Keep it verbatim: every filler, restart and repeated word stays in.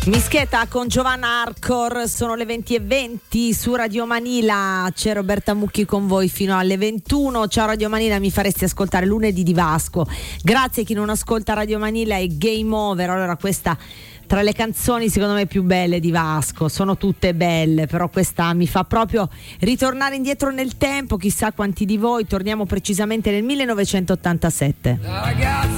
Mischeta con Giovanna Arcor, sono le venti e venti su Radio Manila, c'è Roberta Mucchi con voi fino alle ventuno. Ciao Radio Manila, mi faresti ascoltare Lunedì di Vasco. Grazie a chi non ascolta Radio Manila è Game Over. Allora, questa tra le canzoni secondo me più belle di Vasco, sono tutte belle, però questa mi fa proprio ritornare indietro nel tempo, chissà quanti di voi. Torniamo precisamente nel millenovecentottantasette. La ragazza